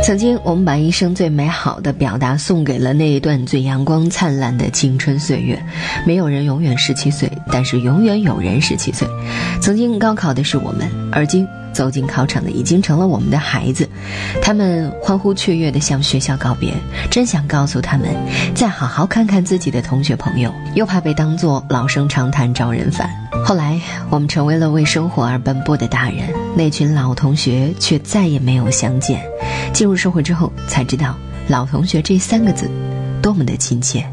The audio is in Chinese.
曾经我们把一生最美好的表达送给了那一段最阳光灿烂的青春岁月。没有人永远17岁，但是永远有人17岁。曾经高考的是我们，而今走进考场的已经成了我们的孩子。他们欢呼雀跃地向学校告别，真想告诉他们再好好看看自己的同学朋友，又怕被当作老生常谈招人烦。后来我们成为了为生活而奔波的大人，那群老同学却再也没有相见。进入社会之后才知道，老同学这3个字多么的亲切。